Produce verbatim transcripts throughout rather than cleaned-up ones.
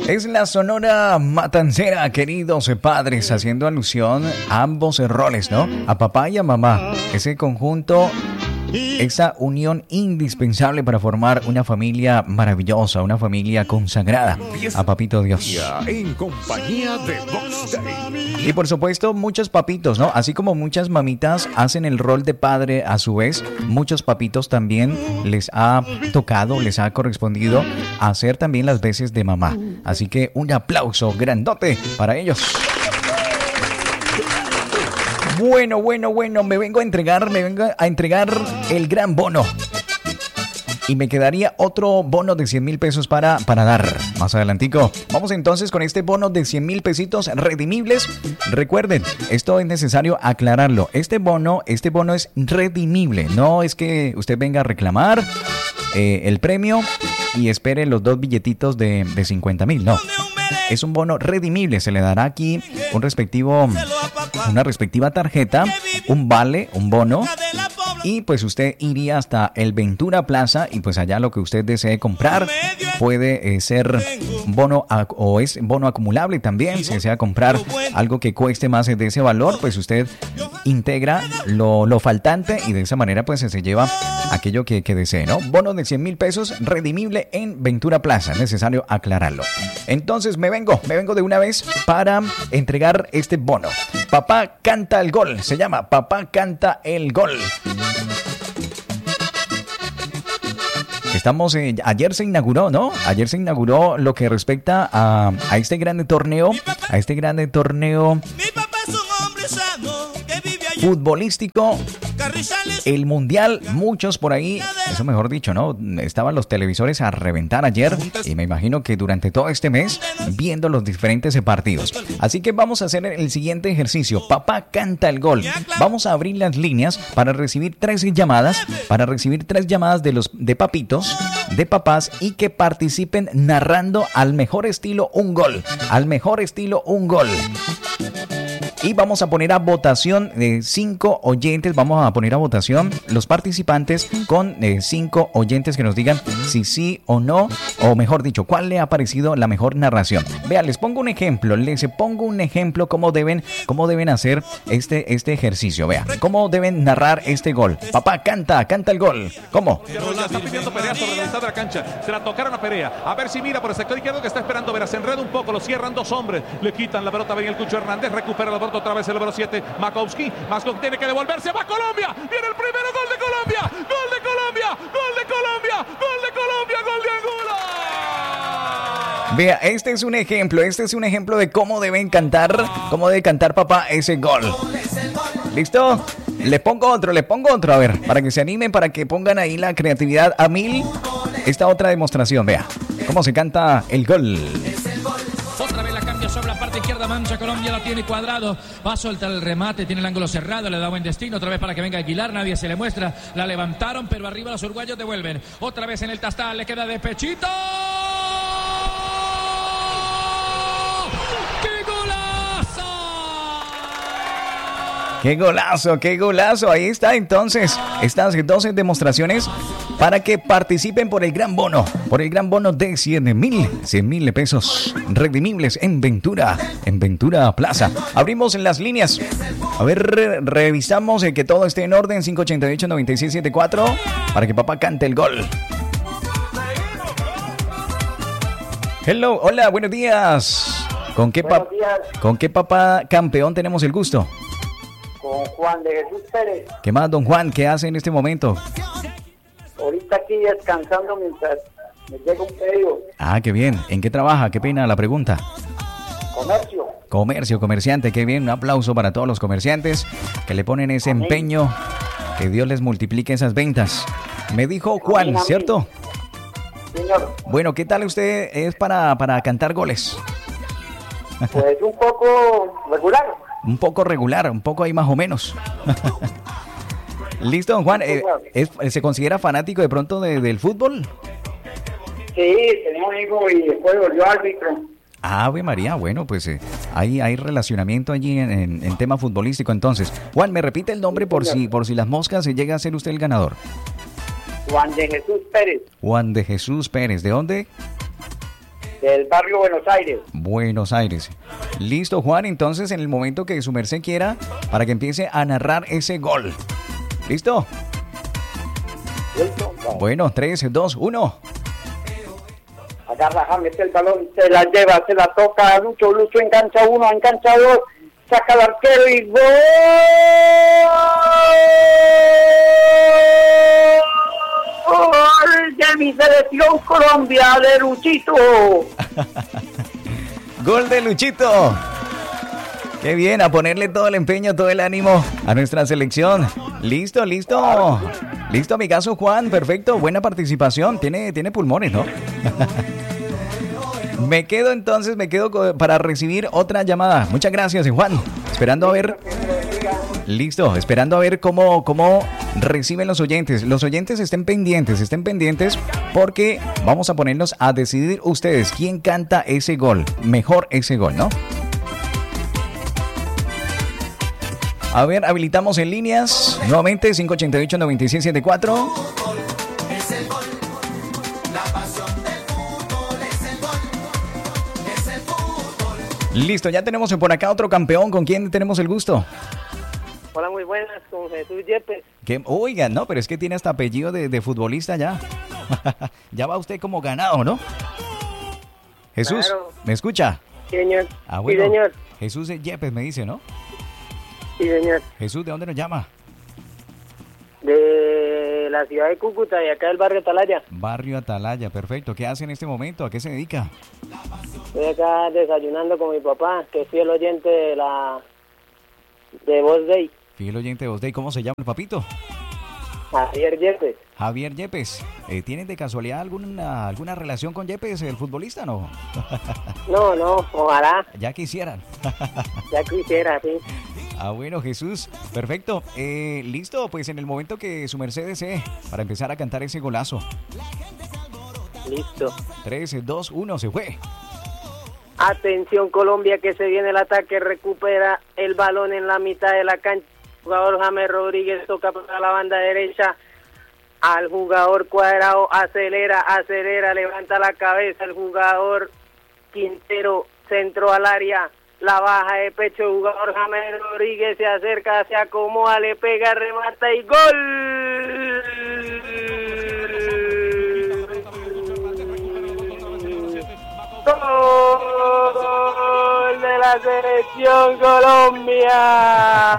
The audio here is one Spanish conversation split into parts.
Es la Sonora Matancera, queridos padres, haciendo alusión a ambos roles, ¿no? A papá y a mamá. Ese conjunto, esa unión indispensable para formar una familia maravillosa, una familia consagrada a Papito Dios. En compañía de Vox Day. Y por supuesto, muchos papitos, ¿no? Así como muchas mamitas hacen el rol de padre a su vez, muchos papitos también les ha tocado, les ha correspondido hacer también las veces de mamá. Así que un aplauso grandote para ellos. Bueno, bueno, bueno, me vengo a entregar, me vengo a entregar el gran bono. Y me quedaría otro bono de cien mil pesos para, para dar más adelantico. Vamos entonces con este bono de cien mil pesitos redimibles. Recuerden, esto es necesario aclararlo. Este bono, este bono es redimible. No es que usted venga a reclamar eh, el premio y espere los dos billetitos de, de cincuenta mil. No. Es un bono redimible, se le dará aquí un respectivo, una respectiva tarjeta, un vale, un bono, y pues usted iría hasta el Ventura Plaza y pues allá lo que usted desee comprar puede eh, ser bono a, o es bono acumulable también. Si desea comprar algo que cueste más de ese valor, pues usted integra lo, lo faltante y de esa manera pues se lleva aquello que, que desee, ¿no? Bono de cien mil pesos redimible en Ventura Plaza, es necesario aclararlo. Entonces me vengo, me vengo de una vez para entregar este bono. Papá canta el gol, se llama Papá canta el gol. Estamos, eh, ayer se inauguró, ¿no? Ayer se inauguró lo que respecta a, a este grande torneo, a este grande torneo futbolístico, el mundial. Muchos por ahí, eso mejor dicho, ¿no? Estaban los televisores a reventar ayer y me imagino que durante todo este mes viendo los diferentes partidos. Así que vamos a hacer el siguiente ejercicio. Papá canta el gol. Vamos a abrir las líneas para recibir tres llamadas, para recibir tres llamadas de los de papitos, de papás y que participen narrando al mejor estilo un gol, al mejor estilo un gol. Y vamos a poner a votación de eh, cinco oyentes, vamos a poner a votación los participantes con eh, cinco oyentes que nos digan si sí o no, o mejor dicho, cuál le ha parecido la mejor narración. Vean, les pongo un ejemplo, les pongo un ejemplo cómo deben, cómo deben hacer este, este ejercicio. Vean, cómo deben narrar este gol. Papá, canta, canta el gol. ¿Cómo? Ya está pidiendo Perea sobre la mitad de la cancha. Se la tocaron a Perea. A ver si mira por el sector izquierdo que está esperando Vera. Se enreda un poco, lo cierran dos hombres. Le quitan la pelota, ven el Cucho Hernández, recupera la pelota otra vez el número siete, Makowski. Makowski tiene que devolverse. ¡Va Colombia! ¡Viene el primero! ¡Gol de Colombia! ¡Gol de Colombia! ¡Gol de Colombia! ¡Gol de Colombia! ¡Gol de Angola! Vea, este es un ejemplo, este es un ejemplo de cómo deben cantar, cómo debe cantar papá ese gol. ¿Listo? Le pongo otro, le pongo otro, a ver, para que se animen, para que pongan ahí la creatividad a mil. Esta otra demostración, vea, cómo se canta el gol. Otra vez la cambia sobre la parte izquierda, mancha Colombia, la tiene Cuadrado, va a soltar el remate, tiene el ángulo cerrado, le da buen destino, otra vez para que venga Aguilar, nadie se le muestra, la levantaron, pero arriba los uruguayos devuelven, otra vez en el tastal, le queda de pechito. ¡Qué golazo, qué golazo! Ahí está entonces estas doce demostraciones para que participen por el gran bono, por el gran bono de cien mil, cien mil pesos redimibles en Ventura, en Ventura Plaza. Abrimos las líneas. A ver, re- revisamos eh, que todo esté en orden. cinco ocho ocho, nueve seis siete cuatro para que papá cante el gol. Hello, hola, buenos días. ¿Con qué, Buenos pap- días. ¿Con qué papá campeón tenemos el gusto? Con Juan de Jesús Pérez. ¿Qué más, don Juan? ¿Qué hace en este momento? Ahorita aquí descansando mientras me llega un pedido. Ah, qué bien. ¿En qué trabaja? Qué pena la pregunta. Comercio. Comercio, comerciante, qué bien. Un aplauso para todos los comerciantes que le ponen ese Amén. empeño. Que Dios les multiplique esas ventas. Me dijo Juan, Amén, amén. ¿cierto? Señor, Bueno, ¿qué tal usted es para, para cantar goles? pues un poco regular. Un poco regular, un poco ahí más o menos. Listo, don Juan. Eh, ¿es- ¿Se considera fanático de pronto de- del fútbol? Sí, tenía un hijo y después volvió árbitro. Ave María, bueno, pues eh, hay, hay relacionamiento allí en, en, en tema futbolístico. Entonces, Juan, ¿me repite el nombre por si, por si las moscas se llega a ser usted el ganador? Juan de Jesús Pérez, Juan de Jesús Pérez, ¿de dónde? del barrio Buenos Aires. Buenos Aires. Listo, Juan, entonces en el momento que su merced quiera, para que empiece a narrar ese gol. ¿Listo? ¿Listo? Vamos. Bueno, tres, dos, uno. Agarra James el balón, se la lleva, se la toca a Lucho, Lucho engancha uno, engancha dos, saca al arquero y ¡gol! ¡Gol de mi selección Colombia, de Luchito! Gol de Luchito. Qué bien, a ponerle todo el empeño, todo el ánimo a nuestra selección. Listo, listo. Listo, amigazo Juan, perfecto, buena participación. Tiene, tiene pulmones, ¿no? Me quedo entonces, me quedo para recibir otra llamada. Muchas gracias, Juan. Esperando a ver... Listo, esperando a ver cómo, cómo reciben los oyentes. Los oyentes estén pendientes, estén pendientes porque vamos a ponernos a decidir ustedes quién canta ese gol. Mejor ese gol, ¿no? A ver, habilitamos en líneas. Nuevamente, cinco ocho ocho, nueve seis siete cuatro. Listo, ya tenemos por acá otro campeón. ¿Con quién tenemos el gusto? Hola, muy buenas, con Jesús Yepes. ¿Qué? Oiga, no, pero es que tiene hasta apellido de, de futbolista ya. Ya va usted como ganado, ¿no? Jesús, Claro. ¿me escucha? Sí, señor. Ah, bueno. Sí, señor. Jesús Yepes me dice, ¿no? Sí, señor. Jesús, ¿de dónde nos llama? De la ciudad de Cúcuta y acá del barrio Atalaya. Barrio Atalaya, perfecto. ¿Qué hace en este momento? ¿A qué se dedica? Estoy acá desayunando con mi papá, que es fiel oyente de la... de Voz Day. Fiel oyente de Voz Day. ¿Cómo se llama el papito? Javier Yepes. Javier Yepes. Eh, ¿Tienen de casualidad alguna, alguna relación con Yepes, el futbolista, no? No, no, ojalá, Ya quisieran. ya quisiera, sí. Ah, bueno, Jesús, perfecto. Eh, listo, pues en el momento que su merced desee, para empezar a cantar ese golazo. Listo. tres, dos, uno, se fue. Atención Colombia, que se viene el ataque, recupera el balón en la mitad de la cancha. El jugador James Rodríguez toca para la banda derecha. Al jugador Cuadrado, acelera, acelera, levanta la cabeza. El jugador Quintero, centro al área, la baja de pecho. El jugador James Rodríguez se acerca, se acomoda, le pega, remata y ¡gol! ¡Gol de la selección Colombia!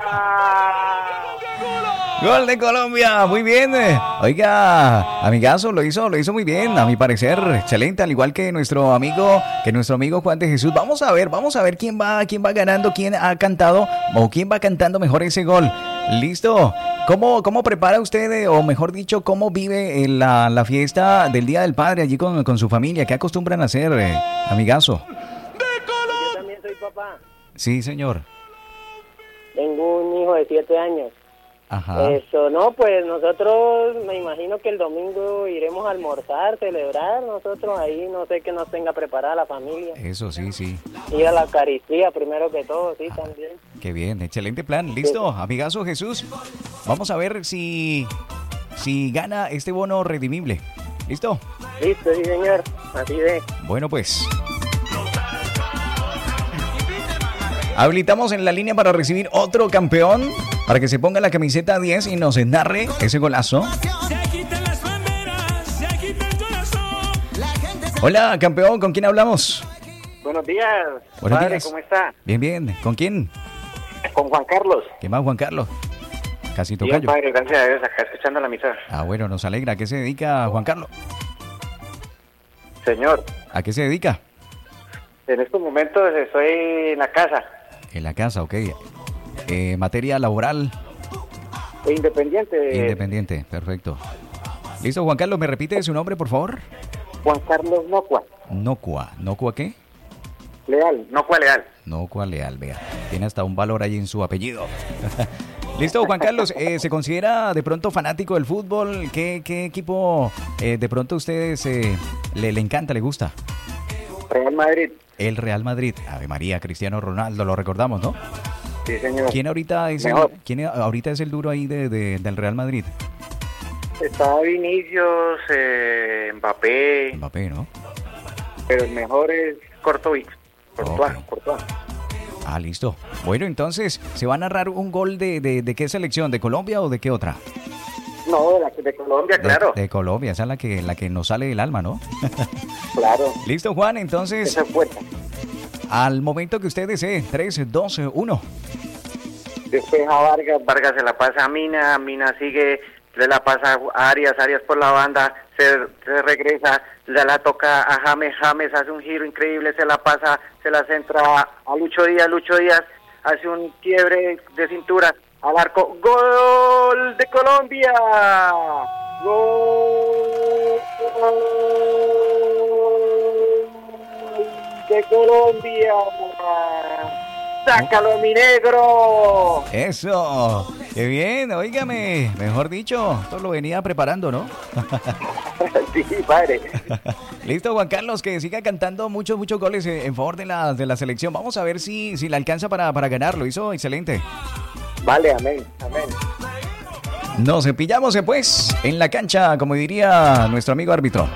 Gol de Colombia, muy bien. Oiga, amigazo, lo hizo, lo hizo muy bien, a mi parecer, excelente, al igual que nuestro amigo, que nuestro amigo Juan de Jesús. Vamos a ver, vamos a ver quién va, quién va ganando, quién ha cantado o quién va cantando mejor ese gol. Listo. ¿Cómo, cómo prepara usted, eh, o mejor dicho, cómo vive eh, la, la fiesta del Día del Padre allí con, con su familia? ¿Qué acostumbran a hacer, eh, amigazo? Yo también soy papá. Sí, señor. Tengo un hijo de siete años. Ajá. Eso, no, pues nosotros me imagino que el domingo iremos a almorzar, celebrar, nosotros ahí, no sé qué nos tenga preparada la familia. Eso, sí, sí. Ir a la Eucaristía primero que todo, sí, también. Qué bien, excelente plan. Listo, amigazo Jesús. Vamos a ver si, si gana este bono redimible. ¿Listo? Listo, sí, señor, así de. Bueno, pues. Habilitamos en la línea para recibir otro campeón, para que se ponga la camiseta diez y nos narre ese golazo. Hola, campeón, ¿con quién hablamos? Buenos días, Buenos padre, días. ¿cómo está? Bien, bien. ¿Con quién? Con Juan Carlos. ¿Qué más, Juan Carlos? Casi Bien, tocayo. padre, gracias a Dios, acá escuchando la misa. Ah, bueno, nos alegra. ¿A qué se dedica Juan Carlos? Señor, ¿A qué se dedica? en estos momentos estoy en la casa, En la casa, ok. Eh, materia laboral independiente. independiente, perfecto. Listo, Juan Carlos, ¿me repite su nombre, por favor? Juan Carlos Nocua. Nocua. ¿Nocua qué? Leal, Nocua Leal. Nocua Leal, vea. Tiene hasta un valor ahí en su apellido. Listo, Juan Carlos, eh, ¿se considera de pronto fanático del fútbol? ¿Qué, qué equipo eh, de pronto a ustedes eh, le, le encanta, le gusta? Real Madrid. El Real Madrid. Ave María, Cristiano Ronaldo, lo recordamos, ¿no? Sí, señor. ¿Quién ahorita es el, Mejor. ¿quién ahorita es el duro ahí de, de- del Real Madrid? Está Vinicius, eh, Mbappé. Mbappé, ¿no? pero el mejor es Courtois. Courtois, Ok. Courtois. Ah, listo. Bueno, entonces, ¿se va a narrar un gol de, de, de qué selección? ¿De Colombia o de qué otra? No, de, la, de Colombia, De- claro. De, Colombia, esa es la que, la que nos sale del alma, ¿no? Claro. Listo, Juan, entonces, Esa es fuerza. al momento que usted desee, tres, dos, uno. Despeja Vargas, Vargas se la pasa a Mina, Mina sigue, le la pasa a Arias, Arias por la banda, se, se regresa, le la toca a James, James hace un giro increíble, se la pasa, se la centra a Lucho Díaz, Lucho Díaz hace un quiebre de cintura al arco, ¡gol de Colombia! ¡Gol de Colombia! ¡Sácalo, mi negro! Eso, qué bien, óigame, mejor dicho, esto lo venía preparando, ¿no? Sí, padre. Listo, Juan Carlos, que siga cantando muchos, muchos goles eh, en favor de la, de la selección. Vamos a ver si, si le alcanza para, para ganar, lo hizo excelente. Vale, amén, amén. Nos cepillamos pues en la cancha, como diría nuestro amigo árbitro.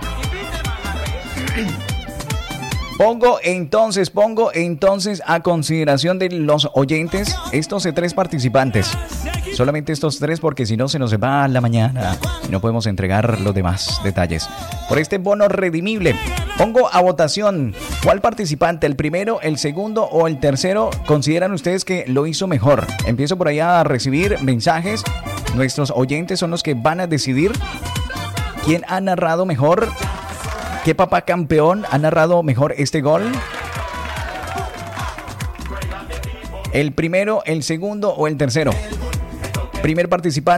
Pongo entonces, pongo entonces a consideración de los oyentes estos tres participantes. Solamente estos tres porque si no se nos va la mañana y no podemos entregar los demás detalles. Por este bono redimible, pongo a votación cuál participante, el primero, el segundo o el tercero, consideran ustedes que lo hizo mejor. Empiezo por allá a recibir mensajes. Nuestros oyentes son los que van a decidir quién ha narrado mejor. ¿Qué papá campeón ha narrado mejor este gol? ¿El primero, el segundo o el tercero? Primer participante.